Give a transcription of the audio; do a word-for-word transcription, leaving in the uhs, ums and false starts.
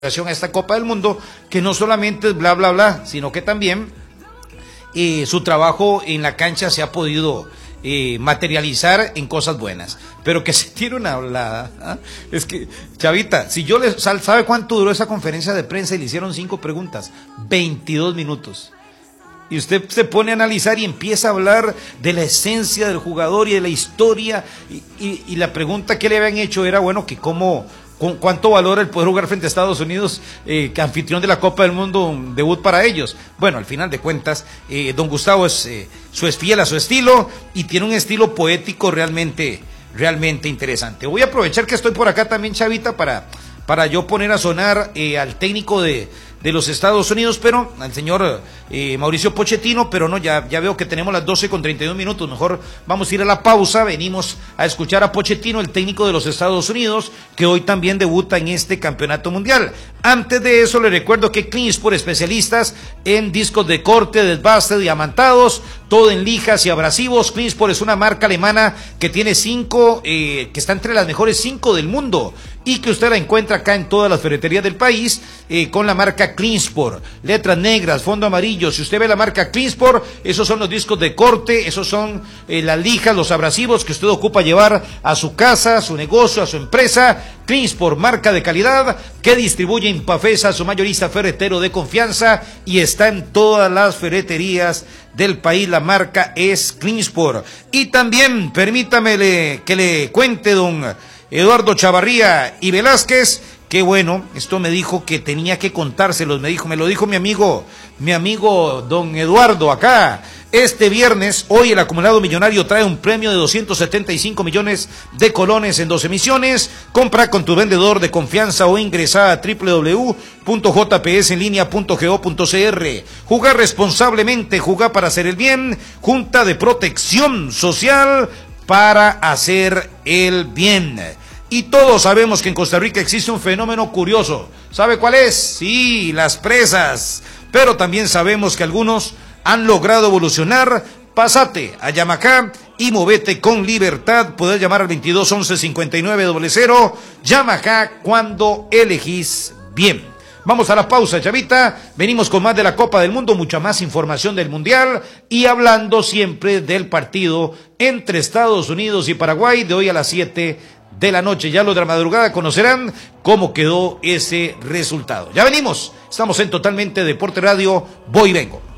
a esta Copa del Mundo, que no solamente es bla bla bla, sino que también eh, su trabajo en la cancha se ha podido eh, materializar en cosas buenas, pero que se tiene una hablada, ¿ah? Es que, Chavita, si yo le, ¿sabe cuánto duró esa conferencia de prensa? Y le hicieron cinco preguntas, veintidós minutos. Y usted se pone a analizar y empieza a hablar de la esencia del jugador y de la historia, y, y, y la pregunta que le habían hecho era, bueno, que cómo, con, cuánto valora el poder jugar frente a Estados Unidos, eh, que anfitrión de la Copa del Mundo, un debut para ellos. Bueno, al final de cuentas, eh, don Gustavo es, eh, su es fiel a su estilo, y tiene un estilo poético realmente, realmente interesante. Voy a aprovechar que estoy por acá también, Chavita, para, para yo poner a sonar eh, al técnico de... de los Estados Unidos, pero al señor eh, Mauricio Pochettino, pero no, ya, ya veo que tenemos las doce con treinta y un minutos, mejor vamos a ir a la pausa, venimos a escuchar a Pochettino, el técnico de los Estados Unidos, que hoy también debuta en este campeonato mundial. Antes de eso, le recuerdo que Cleansport, especialistas en discos de corte, desbaste, diamantados, todo en lijas y abrasivos. Cleansport es una marca alemana que tiene cinco, eh, que está entre las mejores cinco del mundo, y que usted la encuentra acá en todas las ferreterías del país, eh, con la marca Cleansport, letras negras, fondo amarillo. Si usted ve la marca Cleansport, esos son los discos de corte, esos son eh, las lijas, los abrasivos que usted ocupa llevar a su casa, a su negocio, a su empresa. Cleansport, marca de calidad que distribuye Impafesa, su mayorista ferretero de confianza, y está en todas las ferreterías del país. La marca es Cleansport. Y también, permítame le, que le cuente, don Eduardo Chavarría y Velázquez, que bueno, esto me dijo que tenía que contárselos, me dijo, me lo dijo mi amigo, mi amigo don Eduardo acá. Este viernes, hoy el acumulado millonario trae un premio de doscientos setenta y cinco millones de colones en dos emisiones. Compra con tu vendedor de confianza o ingresa a doble u doble u doble u punto j p s en línea punto go punto c r. Jugar responsablemente, jugar para hacer el bien. Junta de Protección Social para hacer el bien. Y todos sabemos que en Costa Rica existe un fenómeno curioso. ¿Sabe cuál es? Sí, las presas. Pero también sabemos que algunos han logrado evolucionar. Pásate a Yamajá y movete con libertad. Podés llamar al veintidós once cincuenta y nueve cero cero. Yamajá, cuando elegís bien. Vamos a la pausa, Chavita. Venimos con más de la Copa del Mundo, mucha más información del Mundial y hablando siempre del partido entre Estados Unidos y Paraguay de hoy a las siete de la noche. Ya los de la madrugada conocerán cómo quedó ese resultado. Ya venimos. Estamos en Totalmente Deporte Radio. Voy y vengo.